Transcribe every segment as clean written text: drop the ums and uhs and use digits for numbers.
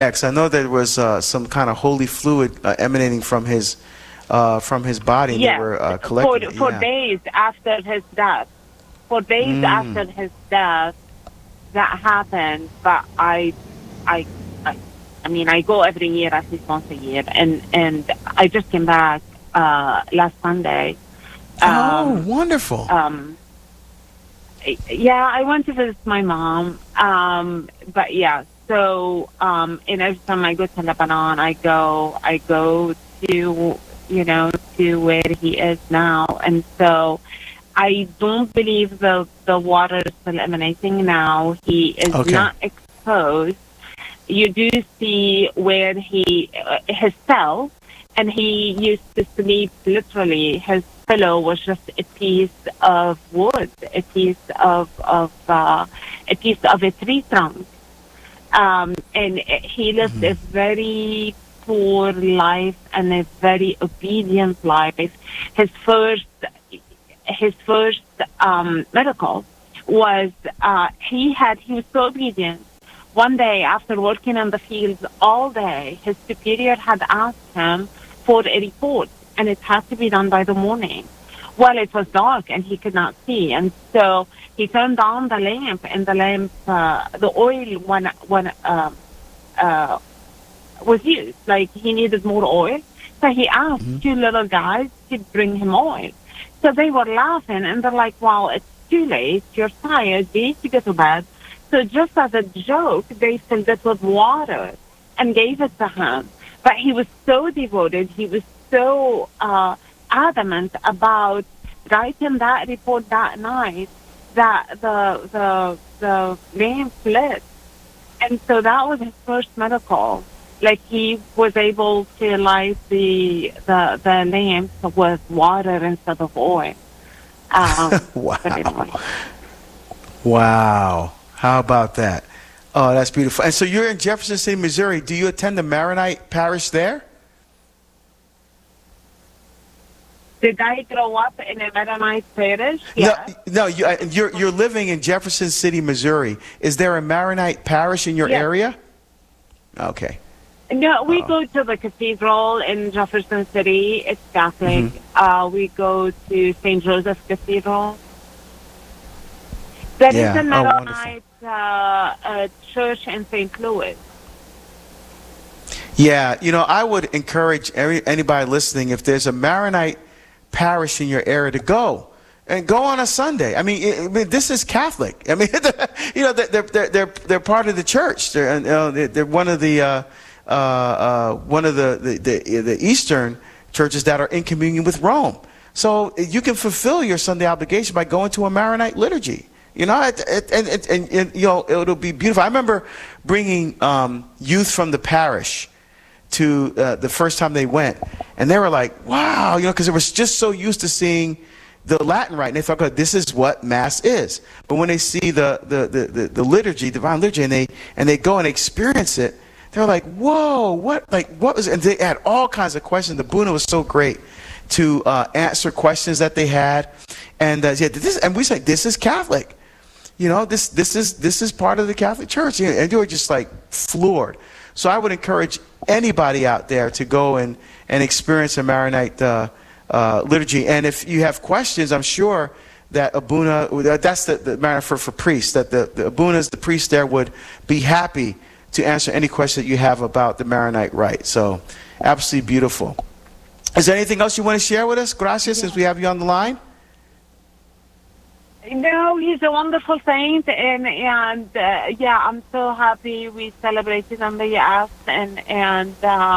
'cause I know there was some kind of holy fluid emanating from his body, and they Yes, were collecting it. for Yeah. days after his death. For days after Mm. his death, that happened. But I, I, I mean, I go every year, at least once a year, and I just came back last Sunday. Oh, Um, wonderful. um, yeah, I went to visit my mom. But yeah, so and every time I go to Lebanon, I go to to where he is now, and so I don't believe the water is still emanating now. He is Okay. not exposed. You do see where his cell, and he used to sleep literally. His pillow was just a piece of wood, a piece of a tree trunk, and he lived a very poor life and a very obedient life. His first his first miracle was he was so obedient. One day, after working in the fields all day, his superior had asked him for a report, and it had to be done by the morning. Well, it was dark and he could not see, and so he turned on the lamp, and the oil was used. Like, he needed more oil, so he asked two little guys to bring him oil. So they were laughing, and they're like, "Well, it's too late. You're tired. You need to go to bed." So just as a joke, they filled it with water and gave it to him. But he was so devoted. He was so adamant about writing that report that night that the lamp lit. And so that was his first miracle. Like, he was able to light the lamp with water instead of oil. Wow. But anyway. Wow. How about that? Oh, that's beautiful. And so you're in Jefferson City, Missouri. Do you attend the Maronite parish there? Did I grow up in a Mennonite parish? Yes. No, you're living in Jefferson City, Missouri. Is there a Maronite parish in your Yes. area? Okay. No, we go to the cathedral in Jefferson City. It's Catholic. We go to St. Joseph Cathedral. There is Yeah. a Oh, Mennonite church in St. Louis. Yeah, I would encourage anybody listening, if there's a Maronite parish in your area, to go. And go on a Sunday. I mean, this is Catholic. I mean, they're part of the church. They're one of the Eastern churches that are in communion with Rome. So you can fulfill your Sunday obligation by going to a Maronite liturgy. And it'll be beautiful. I remember bringing youth from the parish to the first time they went, and they were like, "Wow," because they were just so used to seeing the Latin rite, and they thought, "God, this is what Mass is." But when they see the liturgy, divine liturgy, and they go and experience it, they're like, "Whoa, what was?" And they had all kinds of questions. The Buna was so great to answer questions that they had, and and we say, "This is Catholic." This is part of the Catholic Church, and they were just like floored. So I would encourage anybody out there to go and experience a Maronite liturgy. And if you have questions, I'm sure that Abuna, that's the Maronite for priests, that the Abunas, the priests there, would be happy to answer any question that you have about the Maronite rite. So absolutely beautiful. Is there anything else you want to share with us, Gracias, since we have you on the line? No, he's a wonderful saint, and yeah, I'm so happy we celebrated on the U.S. and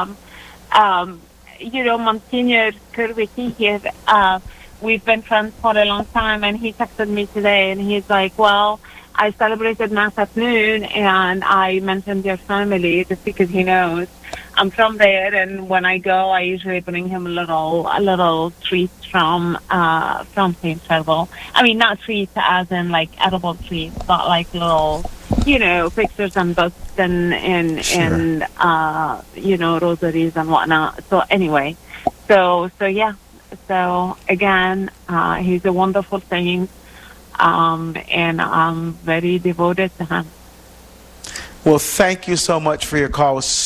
Monsignor Kurwiki here. We've been friends for a long time, and he texted me today, and he's like, "Well, I celebrated Mass at noon, and I mentioned your family just because he knows I'm from there, and when I go, I usually bring him a little treat from St. Fergal. I mean, not treats as in like edible treats, but like little, pictures and books and rosaries and whatnot. So anyway, so yeah. So again, he's a wonderful saint, and I'm very devoted to him. Well, thank you so much for your call. It was